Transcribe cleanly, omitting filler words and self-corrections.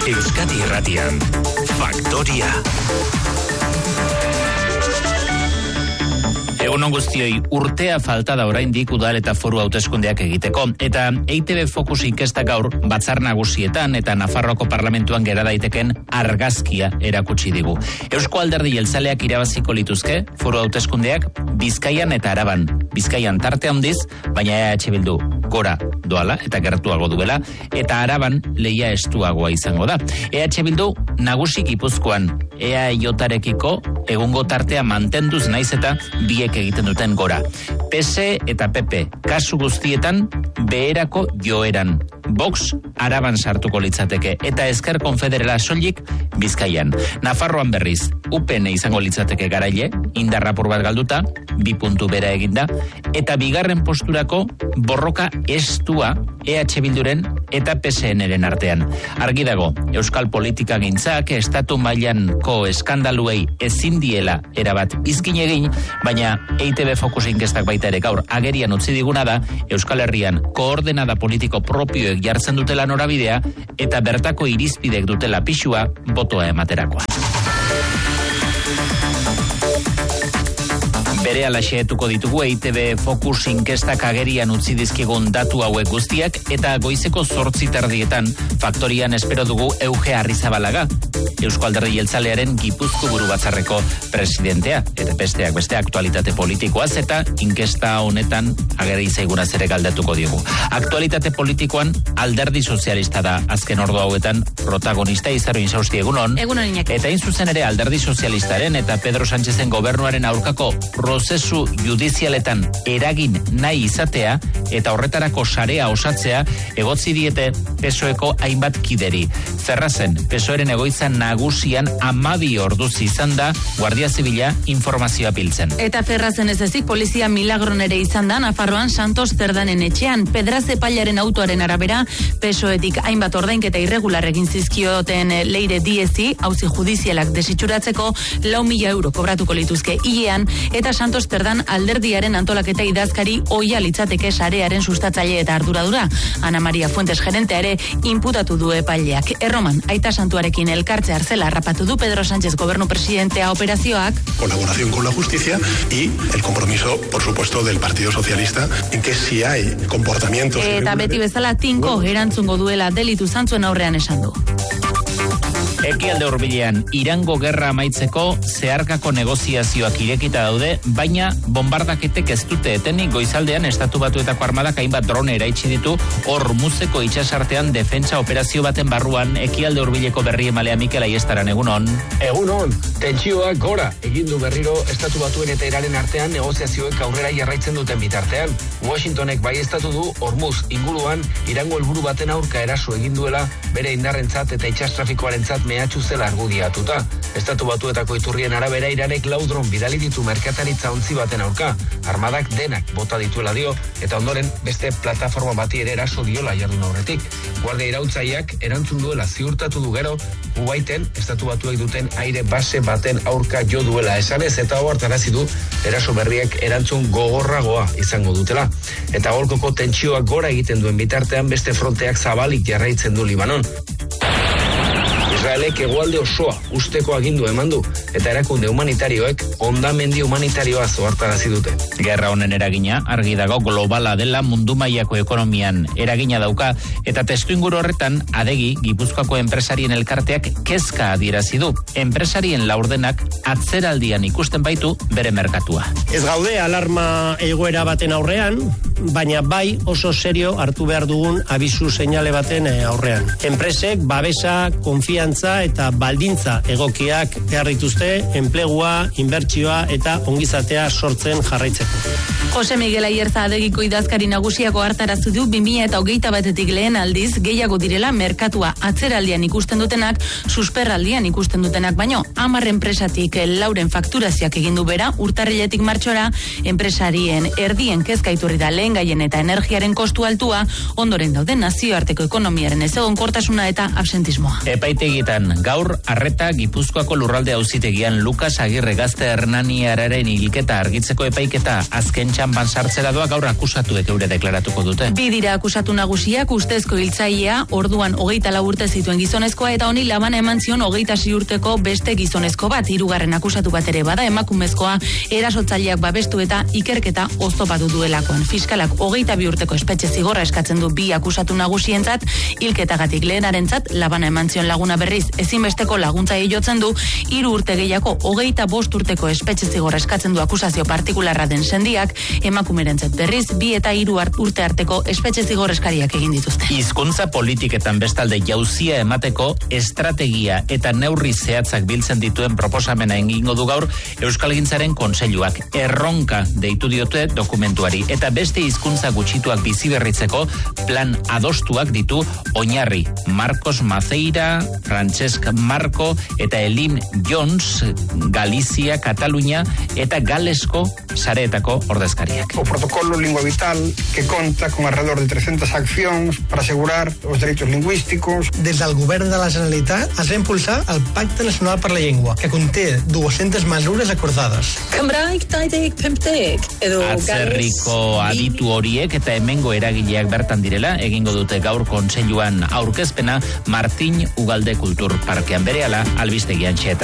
Euskadi Irratian, Faktoria. Egunon guztioi, urtea falta da oraindik udal eta foru hauteskundeak egiteko. Eta EITB Fokus inkesta gaur batzar nagusietan eta Nafarroako parlamentuan gera daiteken argazkia erakutsi digu. Eusko Alderdi Jeltzaleak irabaziko lituzke foru hauteskundeak Bizkaian eta Araban. Bizkaian tarte handiz, baina EH Bildu gora doala eta gertuago duela, eta Araban lehia estuagoa izango da. EH Bildu nagusi Gipuzkoan, EAJ-arekiko egungo tartea mantenduz naiz eta biek egiten duten gora. PSE eta PP kasu guztietan beherako joeran. Vox Araban sartuko litzateke eta Ezker Konfederala soilik Bizkaian. Nafarroan berriz, UPN izango litzateke garaile, indarrapur bat galduta, 2 puntu bera eginda, eta bigarren posturako borroka estua EH Bilduren eta PSN-eren artean. Argi dago, euskal politika gintzak estatu mailanko eskandaluei ezin diela erabat izkin egin, baina EITB Fokus inkestak baita ere gaur agerian utzi diguna da Euskal Herrian koordenada politiko propioek jartzen dutela norabidea eta bertako irizpidek dutela pixua botoa ematerakoa. Bere alaxeetuko ditugu EITB Fokus inkestak agerian utzi dizkigun datu hauek guztiak eta goizeko 8:00 Faktorian espero dugu Euge Arrizabalaga, Eusko Alderdi Jeltzalearen Gipuzko buru batzarreko presidentea, eta besteak beste aktualitate politikoaz eta inkesta honetan ageri zaigunaz ere galdetuko digu. Aktualitate politikoan Alderdi Sozialista da azken ordu hauetan protagonista. Izaro Insausti, egunon. Egunon, Iñaki. Eta zuzen ere Alderdi Sozialistaren eta Pedro Sánchezen gobernuaren aurkako prozesu judizialetan eragin nahi izatea eta horretarako sarea osatzea egotzi diete PSOEko hainbat kideri. Ferrazen, PSOEren egoitza nagusian 12 orduz izan da Guardia Zibila informazioa biltzen. Eta Ferrazen ez ezik polizia milagron ere izan da Nafarroan Santos Zerdanen etxean. Pedraz epailaren autoaren arabera, PSOEtik hainbat ordainketa irregular egin zizkioten Leire Diezi, auzi judizialak desitxuratzeko 4.000 euro kobratuko lituzke hilean, eta Santos Zerdan alderdiaren antolaketa idazkari ohia litzateke sarearen sustatzaile eta arduradura. Ana Maria Fuentes gerentea ere inputatu du epaileak. Erroman, aita santuarekin elkartze artzela harrapatu du Pedro Sánchez gobernu presidentea operazioak. Colaboración con la justicia y el compromiso, por supuesto, del Partido Socialista en que si hay comportamientos... Eta beti bezala tinko erantzungo duela delitu zantzuen aurrean esan du. Ekialde Hurbilean Irango gerra amaitzeko zeharkako negoziazioak irekita daude, baina bombardaketek ez dute etenik. Goizaldean Estatu Batuetako armadak hainbat drone eraitsi ditu Hormuzeko itsasartean defentsa operazio baten barruan. Ekialde Hurbileko berri emalea Mikel Aiestaran, egunon. Egunon, tentsioak gora egin du berriro Estatu Batuen eta Iranen artean negoziazioek aurrera jarraitzen duten bitartean. Washingtonek baieztatu du Hormuz inguruan Irango helburu baten aurka eraso egin duela bere indarrentzat eta itsastrafikoarentzat mehatxu zela argudiatuta. Estatu Batuetako iturrien arabera Iranek 4 dron bidali ditu merkataritza ontzi baten aurka. Armadak denak bota dituela dio, eta ondoren beste plataforma bati ere eraso diola jardun aurretik. Guardia irautzaileak erantzun duela ziurtatu du gero, Kuwaiten Estatu Batuek duten aire base baten aurka jo duela esanez, eta ohartarazi du eraso berriek erantzun gogorragoa izango dutela. Eta golkoko tentsioak gora egiten duen bitartean beste fronteak zabalik jarraitzen du Libanon. Israelek hegoalde osoa usteko agindu eman du, eta erakunde humanitarioek hondamendi humanitarioa ohartarazi dute. Gerra honen eragina argi dago globala dela mundu mailako ekonomian eragina dauka, eta testuinguru horretan adegi Gipuzkoako enpresarien elkarteak kezka adierazi du. Enpresarien laurdenak atzeraldian ikusten baitu bere merkatua. Ez gaude alarma egoera baten aurrean, baina bai oso serio hartu behar dugun abisu seinale baten aurrean. Enpresek babesa, konfiantza eta baldintza egokiak behar dituzte enplegua, inbertsioa eta ongizatea sortzen jarraitzeko. Jose Miguel Ayerza adegiko idazkari nagusiako hartarazu du 2021 lehen aldiz gehiago direla merkatua atzeraldian ikusten dutenak, susperraldian ikusten dutenak baino. 10 enpresatik 4 fakturazioak egin du bera, urtarriletik martxora, enpresarien erdien kezka iturri da lehengaien eta energiaren kostu altua, ondoren dauden nazioarteko ekonomiaren ezegonkortasuna eta absentismoa. Epaitegi Tokietan gaur arreta Gipuzkoako lurralde auzitegian Lukas Agirre Gazte Hernaniararen hilketa argitzeko epaiketa azken txanban sartzera doa gaur akusatuek eure deklaratuko dute. Bi dira akusatu nagusiak ustezko hiltzailea, orduan 24 urte zituen gizonezkoa eta honi labana eman zion 26 urteko beste gizonezko bat. Hirugarren akusatu bat ere bada emakumezkoa erasotzaileak babestu eta ikerketa oztopatu duelakoan. Fiskalak 22 urteko espetxe zigorra eskatzen du bi akusatu nagusientzat, hilketagatik lehenarentzat labana eman zion laguna berriz ezinbesteko laguntza jotzen du, 3 urte gehiago 25 urteko espetxe zigorra eskatzen du akusazio partikularra den sendiak, emakumerentzat berriz 2 eta 3 urte arteko espetxe zigor eskariak egin dituzte. Hizkuntza politiketan bestalde jauzia emateko estrategia eta neurri zehatzak biltzen dituen proposamena egingo du gaur Euskalgintzaren Kontseiluak. Erronka deitu diote dokumentuari eta beste hizkuntza gutxituak biziberritzeko plan adostuak ditu oinarri. Marcos Maceira, Francesc Marco eta Elim Jones, Galizia, Katalunia eta Galesko sareetako ordezkariak. O protocolo Lingua Vital, que conta con alrededor de 300 accións para asegurar os dereitos lingüísticos. Des del govern de la Generalitat es va impulsar el Pacte Nacional per la Llengua, que conté 200 mesures acordades. Cymraeg 2050 edo Atzerriko aditu horiek eta hemengo eragileak bertan direla egingo dute gaur kontseiluan aurkezpena Martin Ugalde Kultur Parkean berehala albistegian txeta.